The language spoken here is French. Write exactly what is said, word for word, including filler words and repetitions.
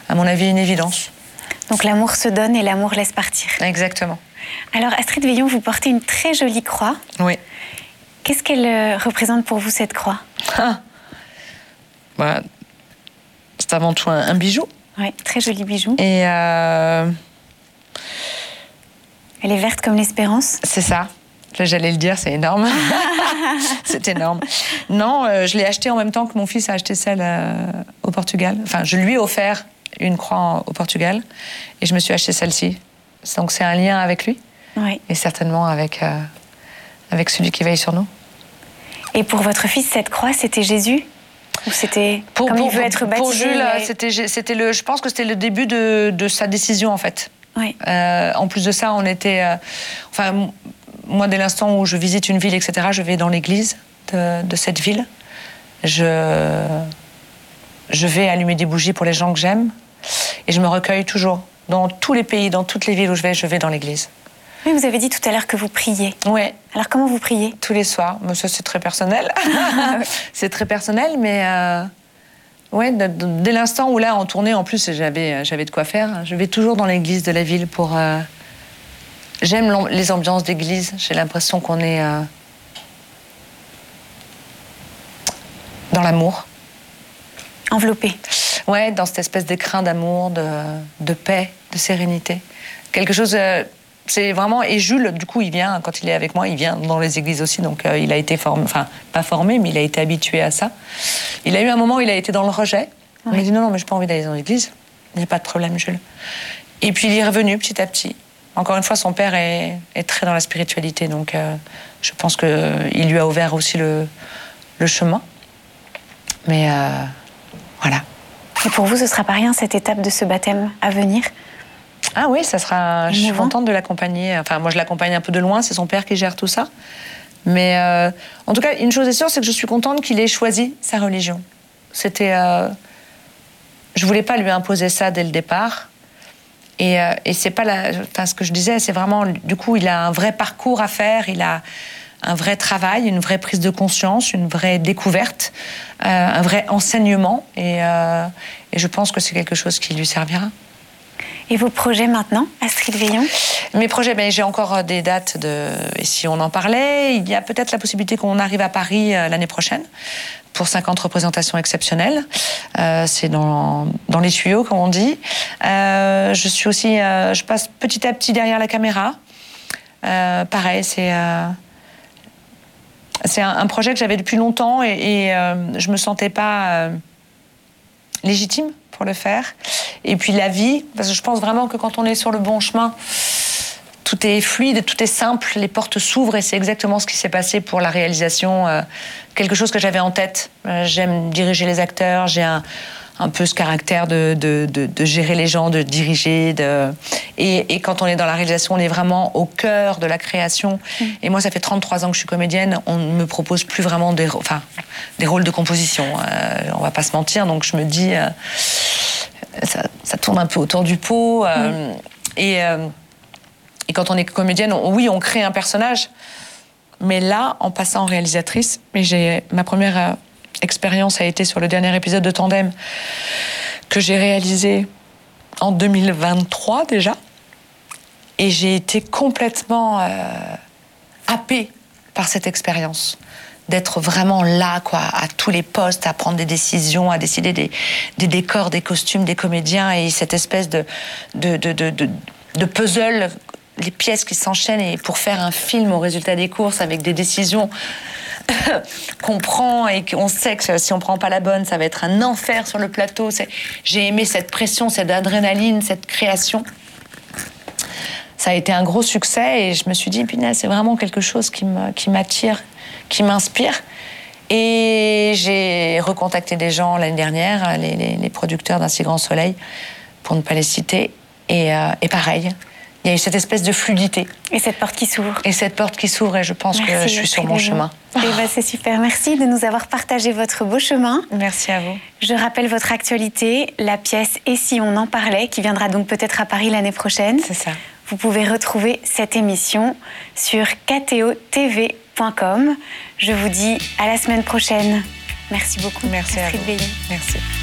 à mon avis, une évidence. Donc l'amour se donne et l'amour laisse partir. Exactement. Alors Astrid Veillon, vous portez une très jolie croix. Oui. Qu'est-ce qu'elle euh, représente pour vous, cette croix? Ah. Bah, c'est avant tout un, un bijou. Oui, très joli bijou. Et euh... elle est verte comme l'espérance. C'est ça. J'allais le dire, c'est énorme. C'est énorme. Non, euh, je l'ai acheté en même temps que mon fils a acheté celle euh, au Portugal. Enfin, je lui ai offert une croix au Portugal et je me suis acheté celle-ci. Donc c'est un lien avec lui. Oui. Et certainement avec, euh, avec celui qui veille sur nous. Et pour votre fils, cette croix, c'était Jésus? Ou c'était pour, comme pour, il veut être baptisé? Pour Jules, et... c'était, c'était le, je pense que c'était le début de, de sa décision, en fait. Oui. Euh, en plus de ça, on était... Euh, enfin, moi, dès l'instant où je visite une ville, et cetera, je vais dans l'église de, de cette ville. Je, je vais allumer des bougies pour les gens que j'aime. Et je me recueille toujours. Dans tous les pays, dans toutes les villes où je vais, je vais dans l'église. Oui, vous avez dit tout à l'heure que vous priez. Oui. Alors, comment vous priez? Tous les soirs. Mais ça, c'est très personnel. C'est très personnel, mais... Euh, ouais, de, de, dès l'instant où, là, en tournée, en plus, j'avais, j'avais de quoi faire, je vais toujours dans l'église de la ville pour... Euh, j'aime les ambiances d'église. J'ai l'impression qu'on est... Euh, dans l'amour. Enveloppé. Ouais, dans cette espèce d'écrin d'amour, de, de paix, de sérénité. Quelque chose... Euh, c'est vraiment... Et Jules, du coup, il vient, quand il est avec moi, il vient dans les églises aussi, donc euh, il a été formé... Enfin, pas formé, mais il a été habitué à ça. Il a eu un moment où il a été dans le rejet. Ouais. Il m'a dit, non, non, mais j'ai pas envie d'aller dans l'église. Il n'y a pas de problème, Jules. Et puis, il est revenu petit à petit. Encore une fois, son père est, est très dans la spiritualité, donc euh, je pense qu'il euh, lui a ouvert aussi le, le chemin. Mais euh, voilà. Et pour vous, ce sera pas rien, cette étape de ce baptême à venir? Ah oui, ça sera. Je suis contente de l'accompagner. Enfin, moi, je l'accompagne un peu de loin. C'est son père qui gère tout ça. Mais euh, en tout cas, une chose est sûre, c'est que je suis contente qu'il ait choisi sa religion. C'était. Euh, je voulais pas lui imposer ça dès le départ. Et, euh, et c'est pas la. Enfin, ce que je disais, c'est vraiment. Du coup, il a un vrai parcours à faire. Il a un vrai travail, une vraie prise de conscience, une vraie découverte, euh, un vrai enseignement. Et, euh, et je pense que c'est quelque chose qui lui servira. Et vos projets maintenant, Astrid Veillon? Mes projets, ben, j'ai encore des dates de... Et si on en parlait, il y a peut-être la possibilité qu'on arrive à Paris euh, l'année prochaine pour cinquante représentations exceptionnelles. Euh, c'est dans, dans les tuyaux, comme on dit. Euh, je suis aussi... Euh, je passe petit à petit derrière la caméra. Euh, pareil, c'est... Euh, c'est un, un projet que j'avais depuis longtemps et, et euh, je me sentais pas euh, légitime pour le faire. Et puis la vie, parce que je pense vraiment que quand on est sur le bon chemin, tout est fluide, tout est simple, les portes s'ouvrent et c'est exactement ce qui s'est passé pour la réalisation. Euh, quelque chose que j'avais en tête. Euh, j'aime diriger les acteurs, j'ai un, un peu ce caractère de, de, de, de gérer les gens, de diriger. De... Et, et quand on est dans la réalisation, on est vraiment au cœur de la création. Mmh. Et moi, ça fait trente-trois ans que je suis comédienne, on ne me propose plus vraiment des, enfin, des rôles de composition. Euh, on va pas se mentir, donc je me dis... Euh, Ça, ça tourne un peu autour du pot. Euh, mmh. et, euh, et quand on est comédienne, on, oui, on crée un personnage. Mais là, en passant en réalisatrice, mais j'ai, ma première euh, expérience a été sur le dernier épisode de Tandem que j'ai réalisé en deux mille vingt-trois déjà. Et j'ai été complètement euh, happée par cette expérience. D'être vraiment là, quoi, à tous les postes, à prendre des décisions, à décider des, des décors, des costumes, des comédiens, et cette espèce de, de, de, de, de, de puzzle, les pièces qui s'enchaînent, et pour faire un film au résultat des courses, avec des décisions qu'on prend, et qu'on sait que si on prend pas la bonne, ça va être un enfer sur le plateau. C'est... J'ai aimé cette pression, cette adrénaline, cette création. Ça a été un gros succès, et je me suis dit, punaise, c'est vraiment quelque chose qui me, qui m'attire, qui m'inspire. Et j'ai recontacté des gens l'année dernière, les, les, les producteurs d'Un si grand soleil, pour ne pas les citer. Et, euh, et pareil, il y a eu cette espèce de fluidité. Et cette porte qui s'ouvre. Et cette porte qui s'ouvre, et je pense Merci, que je suis sur mon chemin. Et bah, c'est super. Merci de nous avoir partagé votre beau chemin. Merci à vous. Je rappelle votre actualité, la pièce « Et si on en parlait » qui viendra donc peut-être à Paris l'année prochaine. C'est ça. Vous pouvez retrouver cette émission sur k t o t v point com. Je vous dis à la semaine prochaine. Merci beaucoup. Merci Astrid à vous. Veillon. Merci.